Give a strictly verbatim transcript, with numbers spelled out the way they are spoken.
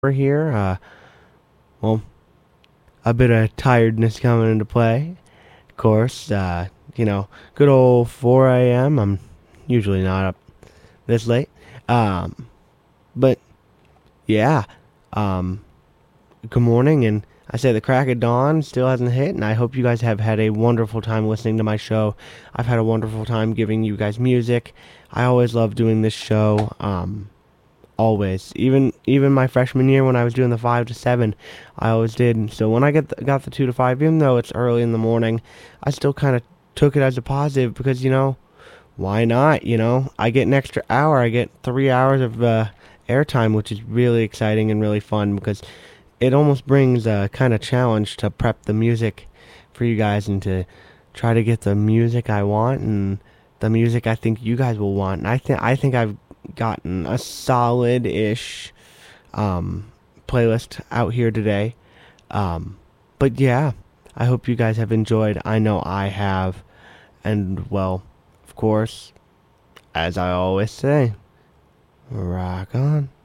We're here. Uh, well, a bit of tiredness coming into play. Of course, uh, you know, good old four a m. I'm usually not up this late. Um, but yeah, um, good morning, and I say the crack of dawn still hasn't hit, and I hope you guys have had a wonderful time listening to my show. I've had a wonderful time giving you guys music. I always love doing this show. Um, always, even even my freshman year when I was doing the five to seven, I always did. So when I get the, got the two to five, even though it's early in the morning, I still kind of took it as a positive because you know, why not? You know, I get an extra hour. I get three hours of uh, airtime, which is really exciting and really fun because it almost brings a kind of challenge to prep the music for you guys and to try to get the music I want and the music I think you guys will want. And I think I think I've gotten a solid-ish um, playlist out here today. Um, but yeah, I hope you guys have enjoyed. I know I have. And well, of course, as I always say, rock on.